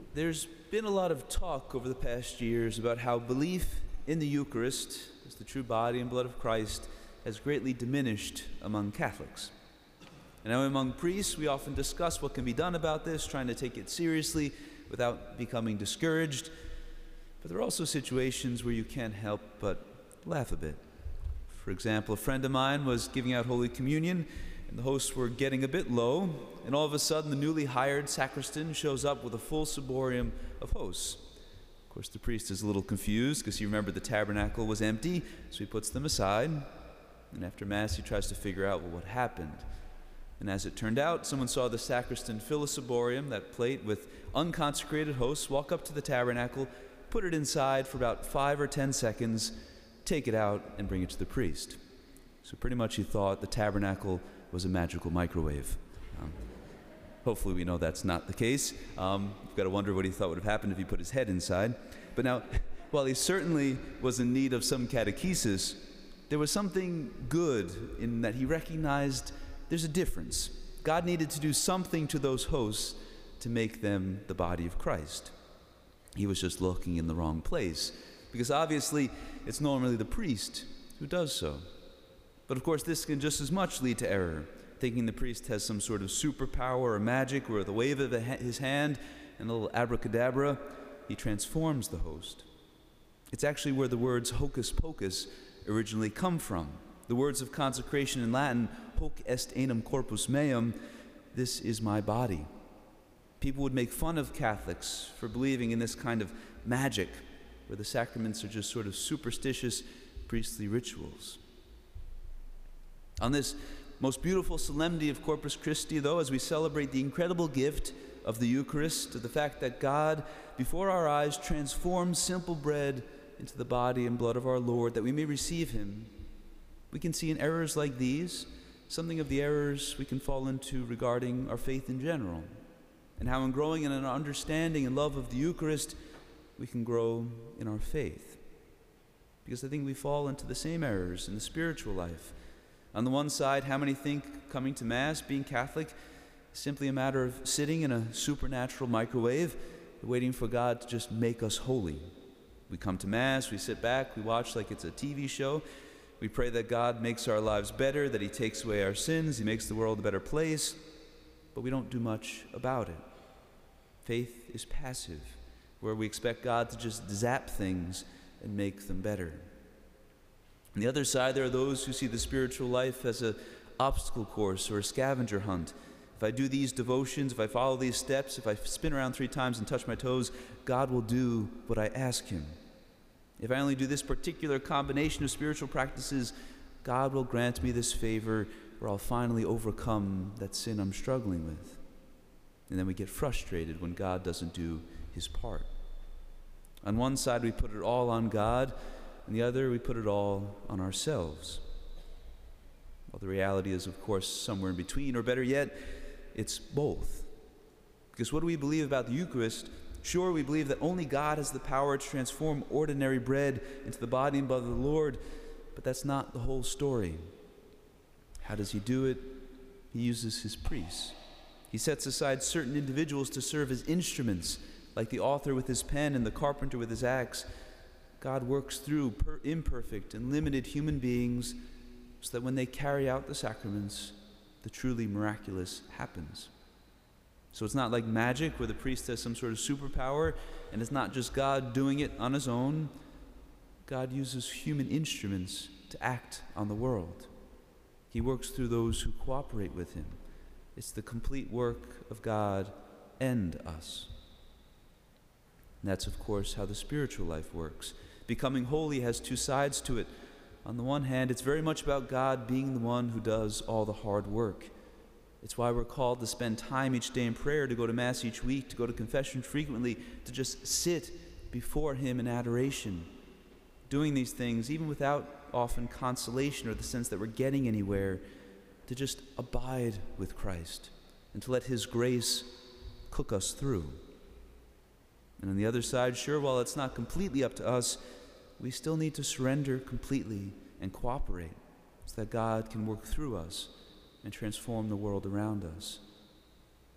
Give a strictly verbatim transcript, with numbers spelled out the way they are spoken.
There's been a lot of talk over the past years about how belief in the Eucharist as the true body and blood of Christ has greatly diminished among Catholics. And now among priests, we often discuss what can be done about this, trying to take it seriously without becoming discouraged. But there are also situations where you can't help but laugh a bit. For example, a friend of mine was giving out Holy Communion, and the hosts were getting a bit low, and all of a sudden the newly hired sacristan shows up with a full ciborium of hosts. Of course, the priest is a little confused because he remembered the tabernacle was empty, so he puts them aside, and after Mass he tries to figure out well, what happened. And as it turned out, someone saw the sacristan fill a ciborium, that plate, with unconsecrated hosts, walk up to the tabernacle, put it inside for about five or ten seconds, take it out, and bring it to the priest. So pretty much he thought the tabernacle was a magical microwave. Um, hopefully we know that's not the case. Um, you've got to wonder what he thought would have happened if he put his head inside. But now, while he certainly was in need of some catechesis, there was something good in that he recognized there's a difference. God needed to do something to those hosts to make them the body of Christ. He was just looking in the wrong place, because obviously it's normally the priest who does so. But of course this can just as much lead to error, thinking the priest has some sort of superpower or magic where with a wave of his hand and a little abracadabra, he transforms the host. It's actually where the words hocus pocus originally come from. The words of consecration in Latin, hoc est enim corpus meum, this is my body. People would make fun of Catholics for believing in this kind of magic, where the sacraments are just sort of superstitious priestly rituals. On this most beautiful solemnity of Corpus Christi, though, as we celebrate the incredible gift of the Eucharist, of the fact that God, before our eyes, transforms simple bread into the body and blood of our Lord, that we may receive him, we can see in errors like these something of the errors we can fall into regarding our faith in general, and how in growing in an understanding and love of the Eucharist, we can grow in our faith. Because I think we fall into the same errors in the spiritual life. On the one side, how many think coming to Mass, being Catholic, is simply a matter of sitting in a supernatural microwave, waiting for God to just make us holy. We come to Mass, we sit back, we watch like it's a T V show. We pray that God makes our lives better, that he takes away our sins, he makes the world a better place, but we don't do much about it. Faith is passive, where we expect God to just zap things and make them better. On the other side, there are those who see the spiritual life as an obstacle course or a scavenger hunt. If I do these devotions, if I follow these steps, if I spin around three times and touch my toes, God will do what I ask him. If I only do this particular combination of spiritual practices, God will grant me this favor where I'll finally overcome that sin I'm struggling with. And then we get frustrated when God doesn't do his part. On one side, we put it all on God. On the other, we put it all on ourselves. Well, the reality is, of course, somewhere in between, or better yet, it's both. Because what do we believe about the Eucharist? Sure, we believe that only God has the power to transform ordinary bread into the body and blood of the Lord, but that's not the whole story. How does he do it? He uses his priests. He sets aside certain individuals to serve as instruments, like the author with his pen and the carpenter with his axe. God works through per- imperfect and limited human beings so that when they carry out the sacraments, the truly miraculous happens. So it's not like magic where the priest has some sort of superpower, and it's not just God doing it on his own. God uses human instruments to act on the world. He works through those who cooperate with him. It's the complete work of God and us. And that's, of course, how the spiritual life works. Becoming holy has two sides to it. On the one hand, it's very much about God being the one who does all the hard work. It's why we're called to spend time each day in prayer, to go to Mass each week, to go to confession frequently, to just sit before him in adoration. Doing these things, even without often consolation or the sense that we're getting anywhere, to just abide with Christ and to let his grace cook us through. And on the other side, sure, while it's not completely up to us, we still need to surrender completely and cooperate so that God can work through us and transform the world around us.